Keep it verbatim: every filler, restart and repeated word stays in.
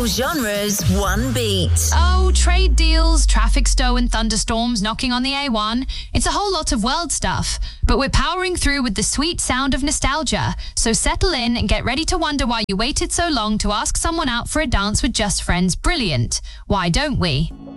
All genres, one beat. Oh, trade deals, traffic stow and thunderstorms knocking on the A one. It's a whole lot of world stuff. But we're powering through with the sweet sound of nostalgia. So settle in and get ready to wonder why you waited so long to ask someone out for a dance with just friends. Brilliant. Why don't we?